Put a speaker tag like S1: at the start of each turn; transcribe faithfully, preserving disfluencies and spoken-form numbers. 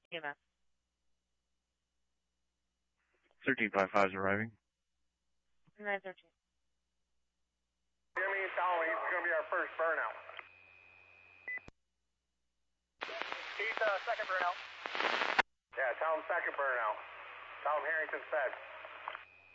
S1: E M S.
S2: thirteen fifty-five is arriving.
S1: nine thirteen.
S3: Jimmy, tell me it's going to be our first burnout. He's uh, second burnout. Yeah, tell him second burnout. Tell him Harrington's fed.